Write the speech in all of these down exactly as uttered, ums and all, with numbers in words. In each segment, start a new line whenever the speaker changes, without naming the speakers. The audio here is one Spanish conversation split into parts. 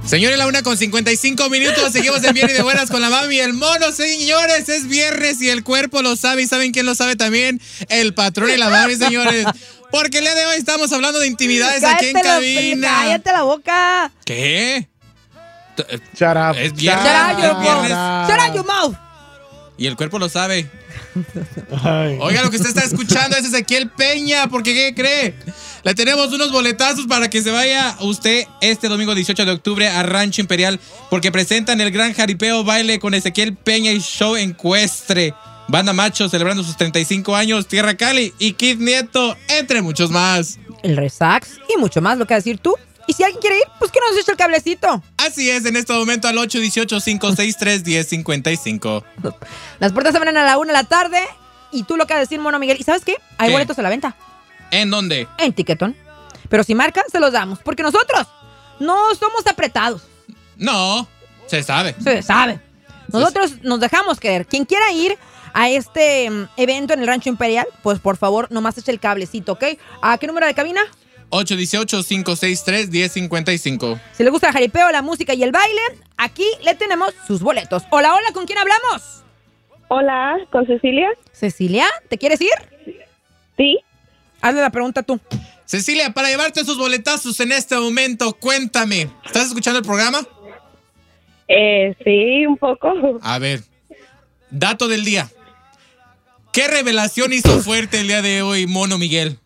Señores, la una con cincuenta y cinco minutos. Seguimos en Bien y de Buenas con la mami y el mono. Señores, es viernes y el cuerpo lo sabe. ¿Y saben quién lo sabe también? El patrón y la mami, señores. Porque el día de hoy estamos hablando de intimidades aquí en cabina.
¡Cállate la boca!
¿Qué?
Shut up.
Es viernes.
Shut up your
es viernes.
mouth. Shut up your mouth.
Y el cuerpo lo sabe.
Ay.
Oiga, lo que usted está escuchando es Ezequiel Peña, porque ¿qué cree? Le tenemos unos boletazos para que se vaya usted este domingo dieciocho de octubre a Rancho Imperial, porque presentan el gran jaripeo baile con Ezequiel Peña y show ecuestre. Banda Macho celebrando sus treinta y cinco años, Tierra Cali y Kid Nieto, entre muchos más.
El Resax y mucho más, lo que decir tú. Y si alguien quiere ir, pues que nos eche el cablecito.
Así es, en este momento al ocho uno ocho, cinco seis tres, uno cero cinco cinco.
Las puertas se abren a la una de la tarde. Y tú lo que vas a decir, mono Miguel. ¿Y sabes qué? Hay
¿Qué?
boletos a la venta.
¿En dónde?
En Tiquetón. Pero si marca, se los damos. Porque nosotros no somos apretados.
No, se sabe.
Se sabe. Nosotros nos dejamos querer. Quien quiera ir a este um, evento en el Rancho Imperial, pues por favor, nomás eche el cablecito, ¿ok? ¿A qué número de cabina?
ocho uno ocho, cinco seis tres, uno cero cinco cinco.
Si le gusta el jaripeo, la música y el baile, aquí le tenemos sus boletos. Hola, hola, ¿con quién hablamos?
Hola, ¿con Cecilia?
Cecilia, ¿te quieres ir?
Sí.
Hazle la pregunta tú.
Cecilia, para llevarte esos boletazos en este momento, cuéntame. ¿Estás escuchando el programa?
Eh, sí, un poco.
A ver, dato del día. ¿Qué revelación hizo fuerte el día de hoy, mono Miguel?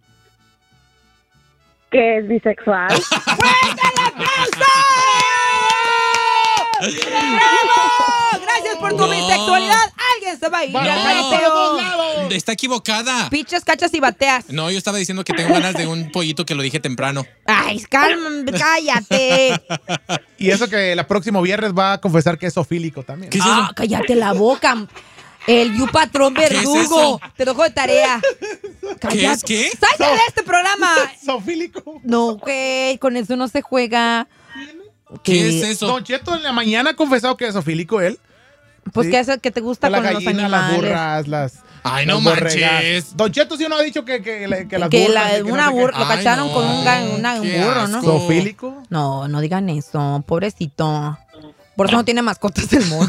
Que es bisexual.
¡Fuerte el aplauso! ¡Bravo! Gracias por tu
No.
bisexualidad. Alguien se va a ir
No.
al jaripeo.
Está equivocada.
Pichas, cachas y bateas.
No, yo estaba diciendo que tengo ganas de un pollito que lo dije temprano.
Ay, calma, cállate.
Y eso que el próximo viernes va a confesar que es zoofílico también.
¿Qué es
Ah,
eso?
cállate la boca. El You Patrón Verdugo.
eso?
Te dejo de tarea.
¿Qué es qué?
¡Sállate de este programa!
Zoofílico.
No, güey, con eso no se juega.
¿Qué es eso?
Don Cheto en la mañana ha confesado que es zoofílico él.
Pues
Sí.
que es el que te gusta
Las
con los
gallinas, las
animales.
burras, las.
Ay, no
las borregas.
manches.
Don Cheto sí no ha dicho que, que, que, que las
Que
burras.
la-
y que
una
no sé qué.
burra, lo
Ay,
cacharon
no,
con un, gan- una- un
qué
burro, ¿no?
asco.
¿Zoofílico?
No, no digan eso, pobrecito. Por eso no tiene mascotas el mono.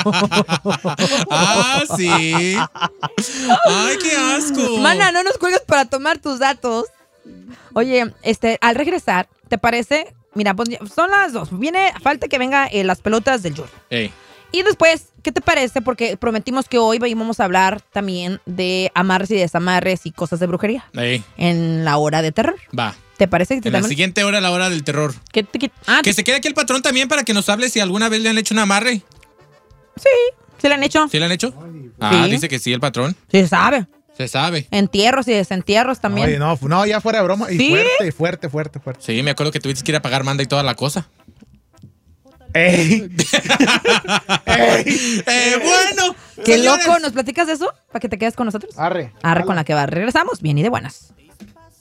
Ah, sí. Ay, qué asco.
Mana, no nos cuelgues para tomar tus datos. Oye, este, al regresar, ¿te parece? Mira, pues son las dos. Viene, falta que venga eh, las pelotas del Yuri.
Ey.
Y después, ¿qué te parece? Porque prometimos que hoy íbamos a hablar también de amarres y desamarres y cosas de brujería
Ey,
en la hora de terror.
va.
¿Te parece que te
En la
también-
siguiente hora, la hora del terror.
¿Qué te- qué- ah,
Que se quede aquí el patrón también para que nos hable si alguna vez le han hecho un amarre.
sí, ¿se lo han hecho?
¿Sí le han hecho? Ah,
Sí.
dice que sí, el patrón.
Sí, se sabe.
Se sabe.
Entierros y desentierros también.
Oye, no, no, ya fuera de broma. Y
¿Sí?
fuerte, fuerte, fuerte, fuerte.
Sí, me acuerdo que tuviste que ir a pagar manda y toda la cosa.
¡Ey! ¡Ey!
Eh, bueno.
Qué
señores.
loco, ¿nos platicas de eso? Para que te quedes con nosotros.
Arre.
Arre con la que va. Regresamos, bien y de buenas.